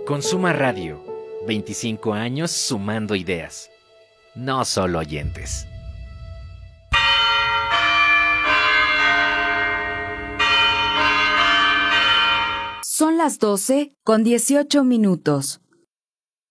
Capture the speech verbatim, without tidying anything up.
Consuma Radio, veinticinco años sumando ideas, no solo oyentes. Son las doce con dieciocho minutos.